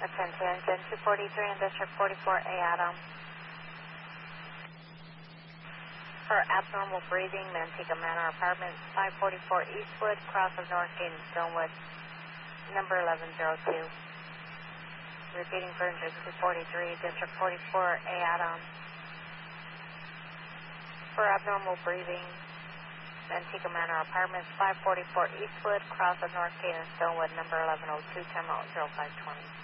Attention, 243 in District 44A, Adam. For abnormal breathing, Manteca Manor Apartments, 544 Eastwood, cross of North Gate and Stonewood, number 1102. Repeating for injured 243, District 44A, Adam. For abnormal breathing, Manteca Manor Apartments, 544 Eastwood, cross of North Gate and Stonewood, number 1102, time out 0520.